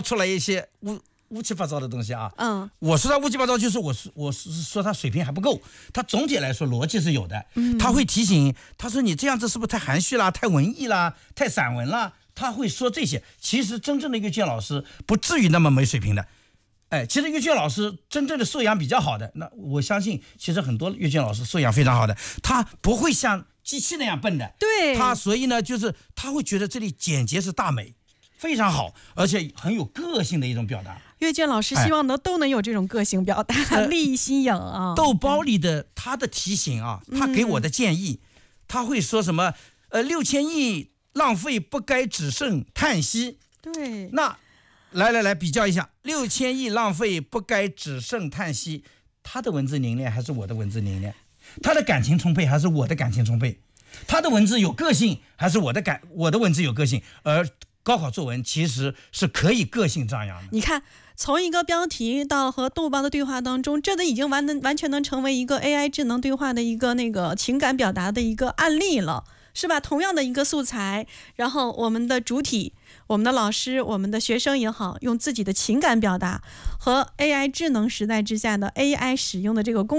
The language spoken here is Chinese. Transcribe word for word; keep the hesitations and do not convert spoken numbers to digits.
出来一些乌乌七八糟的东西啊。 嗯， 我说他乌七八糟，就是我是我是说他水平还不够。他总体来说逻辑是有的。嗯，他会提醒，他说你这样子是不是太含蓄啦、太文艺啦、太散文啦？他会说这些。其实真正的阅卷老师不至于那么没水平的。哎，其实阅卷老师真正的素养比较好的，那我相信其实很多阅卷老师素养非常好的，他不会像机器那样笨的。 对， 他所以呢，就是他会觉得这里简洁是大美，非常好，而且很有个性的一种表达。 阅卷老师希望能、哎、都能有这种个性表达，呃、立意新颖啊。 豆包里的他的提醒啊，他给我的建议，嗯、他会说什么？呃，六千亿浪费不该只剩叹息。 对， 那来来来比较一下，六千亿浪费不该只剩叹息，他的文字凝练还是我的文字凝练？他的感情充沛还是我的感情充沛？他的文字有个性还是我的感我的文字有个性？而高考作文其实是可以个性张扬的。 你看，从一个标题到和豆包的对话当中，这都已经完能完全能成为一个 A I 智能对话的一个那个情感表达的一个案例了，是吧？同样的一个素材，然后我们的主体，我们的老师，我们的学生也好，用自己的情感表达，和 A I 智能时代之下的 A I 使用的这个工